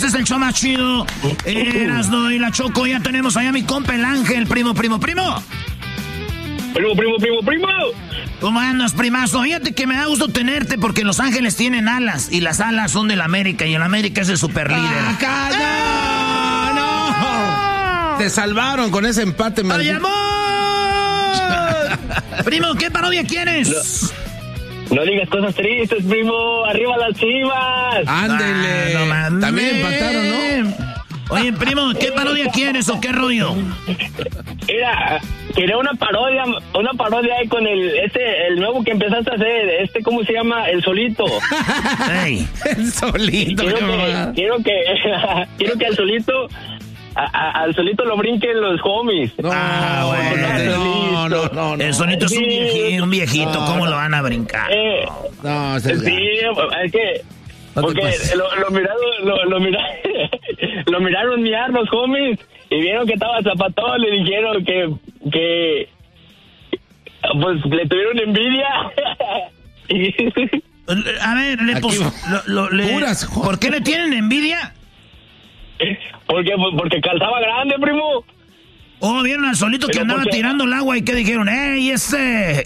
es el show más chido. Erasno y la Choco, ya tenemos allá a mi compa el Ángel, primo. Primo. ¿Cómo andas, primazo? Fíjate que me da gusto tenerte porque Los Ángeles tienen alas y las alas son del América y el América es el super líder. ¡No! Te salvaron con ese empate, man. ¡Ay, amor! Primo, ¿qué parodia quieres? No digas cosas tristes, primo. ¡Arriba las Chivas! ¡Ándele! No, también empataron, ¿no? Oye, primo, ¿qué parodia quieres o qué rollo? Mira, quería una parodia ahí con el nuevo que empezaste a hacer, ¿cómo se llama? El Solito. Hey. El Solito. Quiero que al Solito, al Solito lo brinquen los homies. No, no. El Solito es un viejito, ¿cómo lo van a brincar? No, sí, es que... Porque lo miraron miar los homies y vieron que estaba zapatón, le dijeron que pues le tuvieron envidia. A ver, ¿por qué le tienen envidia? Porque calzaba grande, primo. Oh, vieron al Solito que andaba tirando el agua y ¿qué dijeron? ¡Ey, ese!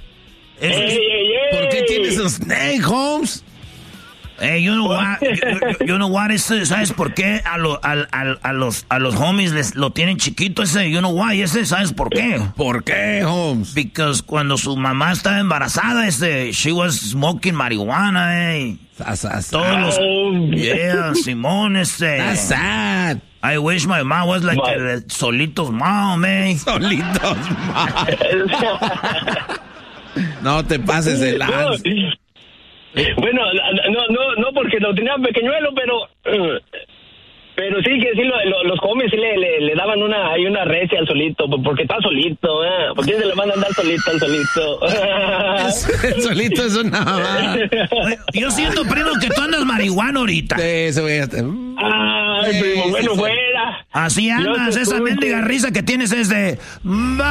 ¿Por qué tienes un snake, Holmes? You know what, ¿sabes por qué a los homies les lo tienen chiquito ese? You know why, ¿sabes por qué? ¿Por qué, Holmes? Because cuando su mamá estaba embarazada, she was smoking marihuana, Todos los... Yeah, Simón, That's sad. I wish my mom was like Solito's mom, Solitos mom. No te pases de lanza. Bueno, no porque lo tenía pequeñuelo, pero sí los homies sí le daban una recia al Solito, porque está solito, ¿por qué se le van a andar solito al Solito? El Solito es una... Yo siento, primo, que tú andas marihuana ahorita. Sí, eso voy a... Ay, primo, bueno, fuera. Así andas, esa mendiga risa que tienes es de...